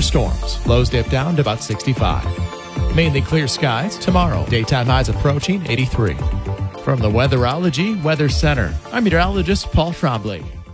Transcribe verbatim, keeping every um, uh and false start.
storms. Lows dip down to about sixty-five. Mainly clear skies tomorrow. Daytime highs approaching eighty-three. From the Weatherology Weather Center, I'm meteorologist Paul Trombley.